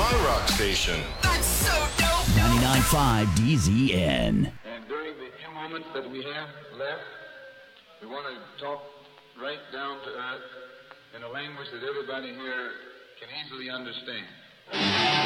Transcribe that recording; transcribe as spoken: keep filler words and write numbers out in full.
my rock station. That's so dope. ninety-nine point five D Z N. And during the few moments that we have left, we want to talk right down to earth in a language that everybody here can easily understand.